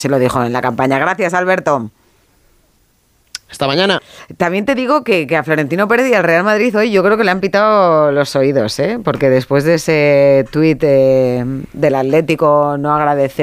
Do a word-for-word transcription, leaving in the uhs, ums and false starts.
Se lo dijo en la campaña. Gracias, Alberto. Hasta mañana. También te digo que, que a Florentino Pérez y al Real Madrid hoy yo creo que le han pitado los oídos, ¿eh? Porque después de ese tuit eh, del Atlético no agradece